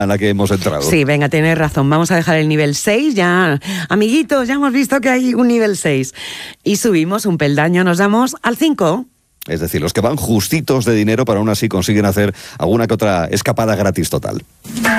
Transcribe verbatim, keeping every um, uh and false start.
a la que hemos entrado. Sí, venga, tienes razón. Vamos a dejar el nivel seis. Ya, amiguitos, ya hemos visto que hay un nivel seis. Y subimos un peldaño, nos damos al cinco. Es decir, los que van justitos de dinero, pero aún así consiguen hacer alguna que otra escapada gratis total.